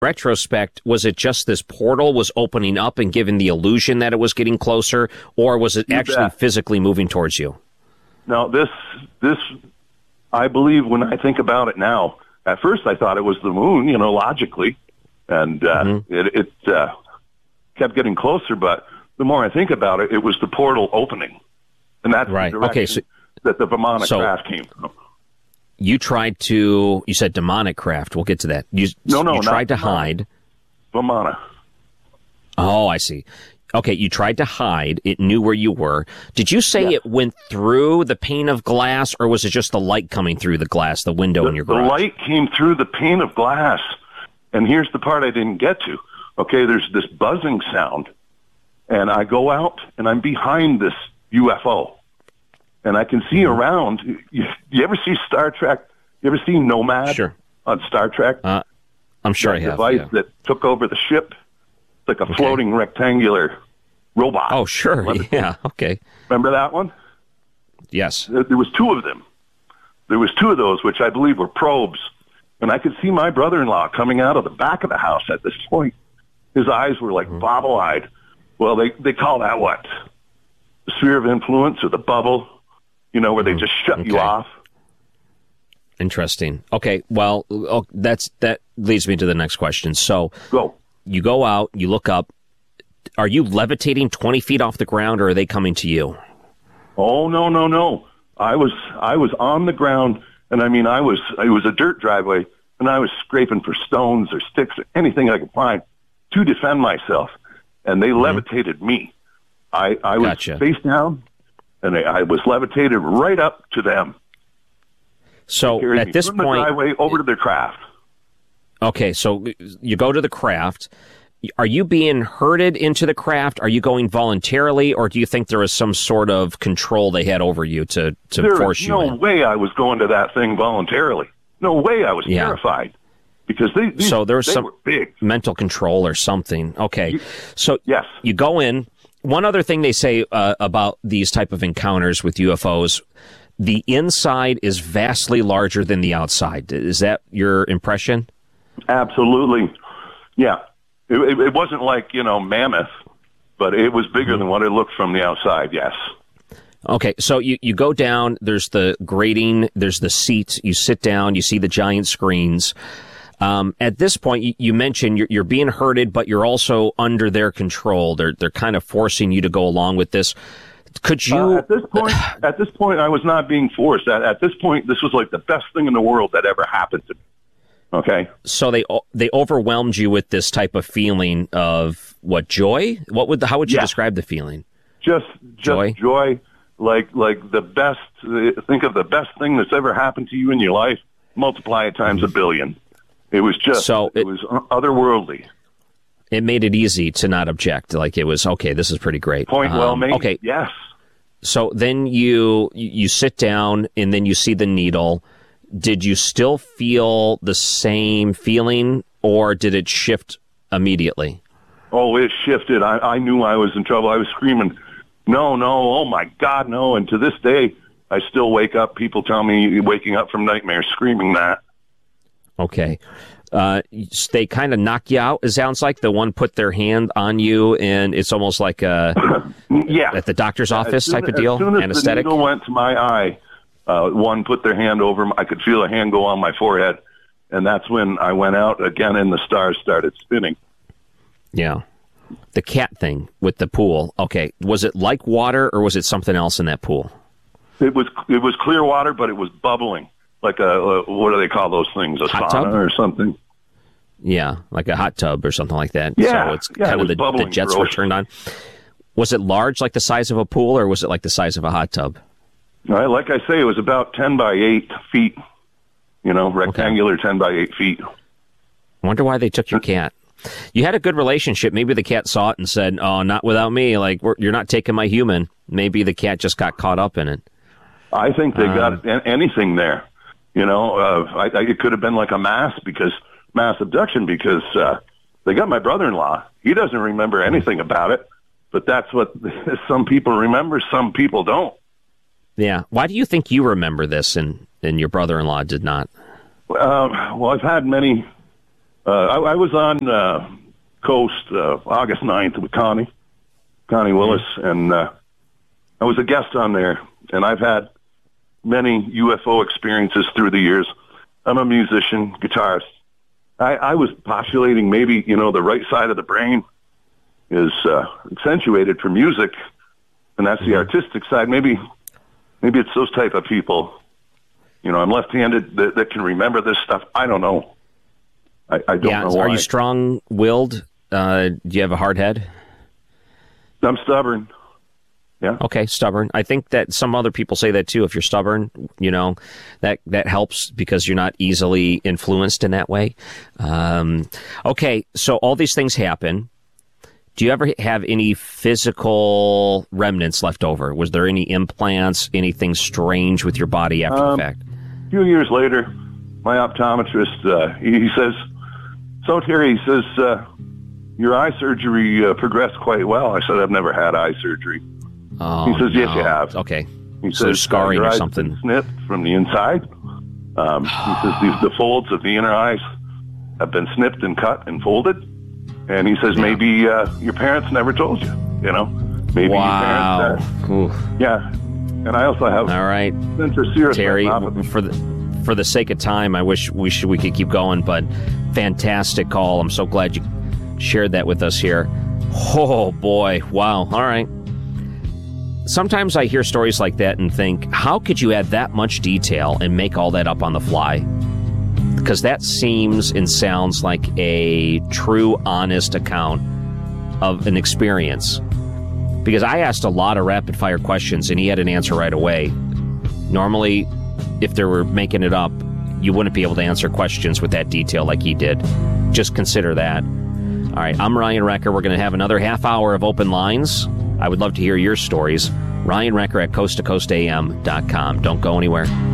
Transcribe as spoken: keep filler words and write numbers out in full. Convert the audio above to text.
retrospect, was it just this portal was opening up and giving the illusion that it was getting closer, or was it You actually bet. physically moving towards you? No, this, this, I believe when I think about it now, at first I thought it was the moon, you know, logically, and uh, Mm-hmm. it, it uh, kept getting closer, but the more I think about it, it was the portal opening. And that's Right. the direction Okay, so- that the Vimana so- craft came from. You tried to, you said demonic craft. We'll get to that. You, No, no, you tried to not demonic. hide. Vimana. Oh, I see. Okay, you tried to hide. It knew where you were. Did you say Yeah. it went through the pane of glass, or was it just the light coming through the glass, the window The, in your the garage? light came through the pane of glass. And here's the part I didn't get to. Okay, there's this buzzing sound. And I go out, and I'm behind this U F O. And I can see around. You, you ever see Star Trek? You ever see Nomad Sure. on Star Trek? Uh, I'm sure I that have. device yeah. that took over the ship. It's like a floating rectangular robot. Oh, sure. Levitate. Yeah. Okay. Remember that one? Yes. There there was two of them. There was two of those, which I believe were probes. And I could see my brother-in-law coming out of the back of the house at this point. His eyes were like bobble-eyed. Well, they, they call that what? The sphere of influence or the bubble, you know, where they just shut you Okay. off. Interesting. Okay. Well, oh, that's that leads me to the next question. So Go. you go out, you look up. Are you levitating twenty feet off the ground, or are they coming to you? Oh, no, no, no. I was I was on the ground, and I mean, I was it was a dirt driveway, and I was scraping for stones or sticks or anything I could find to defend myself, and they Mm-hmm. levitated me. I, I was Gotcha. face down, and I, I was levitated right up to them. So Carried at me this from the point, driveway over to their craft. okay, so you go to the craft. Are you being herded into the craft? Are you going voluntarily, or do you think there was some sort of control they had over you to, to There force is you no in? way I was going to that thing voluntarily. No way I was Yeah. terrified because they, these, So there was they some were big. mental control or something. Okay, so Yes. you go in. One other thing they say uh, about these type of encounters with U F Os, the inside is vastly larger than the outside. Is that your impression? Absolutely. Yeah. It, it, it wasn't like, you know, mammoth, but it was bigger than what it looked from the outside, yes. Okay, so you, you go down, there's the grating, there's the seats, you sit down, you see the giant screens. Um, at this point, you, you mentioned you're, you're being herded, but you're also under their control. They're they're kind of forcing you to go along with this. Could you? Uh, at this point, at this point, I was not being forced. At, at this point, this was like the best thing in the world that ever happened to me. Okay. So they they overwhelmed you with this type of feeling of what, joy? What would the, how would you Yeah. describe the feeling? Just, just Joy? joy, like, like the best. uh, Think of the best thing that's ever happened to you in your life. Multiply it times a billion. It was just. So it, it- was otherworldly. It made it easy to not object. Like it was, okay, this is pretty great. Point well Um, made. Okay, Yes. so then you you sit down and then you see the needle. Did you still feel the same feeling, or did it shift immediately? Oh, it shifted. I, I knew I was in trouble. I was screaming, no, no, oh my God, no. And to this day, I still wake up. People tell me waking up from nightmares screaming that. Okay. Uh, they kind of knock you out, it sounds like. The one put their hand on you, and it's almost like a, Yeah. at the doctor's office As soon- type of deal, As soon as anesthetic. the needle went to my eye, uh, one put their hand over my, I could feel a hand go on my forehead. And that's when I went out again and the stars started spinning. Yeah. The cat thing with the pool. Okay. Was it like water, or was it something else in that pool? It was it was clear water, but it was bubbling. Like a, a what do they call those things? A Hot sauna tub? or something. Yeah, like a hot tub or something like that. Yeah, So it's yeah, kind it of was the, the bubbling jets were gross. turned on. Was it large, like the size of a pool, or was it like the size of a hot tub? All right, like I say, it was about ten by eight feet. You know, rectangular ten by eight feet. I wonder why they took your cat. You had a good relationship. Maybe the cat saw it and said, "Oh, not without me. Like we're, you're not taking my human." Maybe the cat just got caught up in it. I think they Um, got a- anything there. You know, uh, I, I, it could have been like a mass because mass abduction because uh, they got my brother-in-law. He doesn't remember anything about it, but that's what some people remember. Some people don't. Yeah. Why do you think you remember this and and your brother-in-law did not? Um, well, I've had many Uh, I, I was on uh, Coast uh, August ninth with Connie, Connie Willis, and uh, I was a guest on there. And I've had many U F O experiences through the years. I'm a musician, guitarist. I, I was postulating maybe, you know, the right side of the brain is uh, accentuated for music, and that's the artistic side. Maybe maybe it's those type of people. You know, I'm left-handed that, that can remember this stuff. I don't know. I, I don't yeah, know why. Are you strong-willed? Uh, do you have a hard head? I'm stubborn. Yeah. Okay, stubborn. I think that some other people say that too. If you're stubborn, you know, that that helps because you're not easily influenced in that way. Um, okay, so all these things happen. Do you ever have any physical remnants left over? Was there any implants, anything strange with your body after um, the fact? A few years later, my optometrist, uh, he, he says, so Terry, he says, uh, your eye surgery uh, progressed quite well. I said, I've never had eye surgery. Oh, he says, yes, no. you have. Okay. He so says, scarring uh, your or eyes something. been snipped from the inside. Um, he says, these, the folds of the inner eyes have been snipped and cut and folded. And he says, yeah. maybe uh, your parents never told you, you know? Maybe wow. your parents, uh, yeah. And I also have All right. central Terry, for the, for the sake of time, I wish we, should, we could keep going, but fantastic call. I'm so glad you shared that with us here. Oh, boy. Wow. All right. Sometimes I hear stories like that and think, how could you add that much detail and make all that up on the fly? Because that seems and sounds like a true, honest account of an experience. Because I asked a lot of rapid-fire questions, and he had an answer right away. Normally, if they were making it up, you wouldn't be able to answer questions with that detail like he did. Just consider that. All right, I'm Ryan Wrecker. We're going to have another half hour of open lines. I would love to hear your stories. Ryan Wrecker at coast to coast A M dot com. Don't go anywhere.